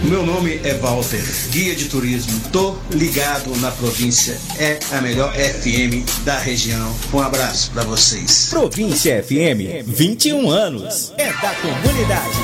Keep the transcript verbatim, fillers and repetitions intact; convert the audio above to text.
Meu nome é Walter, guia de turismo. Tô ligado na província. É a melhor F M da região. Um abraço para vocês. Província F M, vinte e um anos. É da comunidade.